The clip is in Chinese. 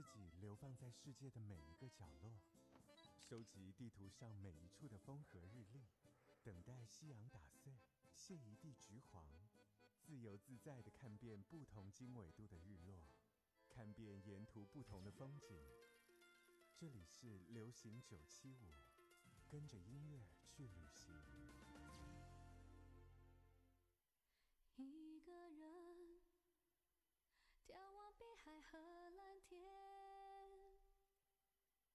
自己流放在世界的每一个角落，收集地图上每一处的风和日丽，等待夕阳打碎，卸一地橘黄，自由自在地看遍不同经纬度的日落，看遍沿途不同的风景。这里是流行975，跟着音乐去旅行。 一个人眺望碧海和蓝天，